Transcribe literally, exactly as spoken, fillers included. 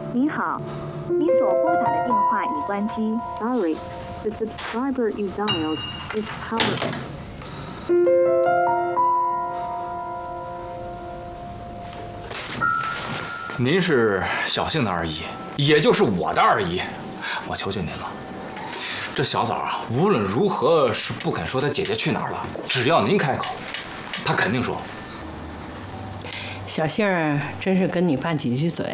您好，您所拨打的电话已关机。Sorry, the subscriber you dialed is powerless. 您是小姓的二姨，也就是我的二姨，我求求您了。这小枣啊，无论如何是不肯说她姐姐去哪儿了，只要您开口，她肯定说。 小杏儿真是跟你拌几句嘴。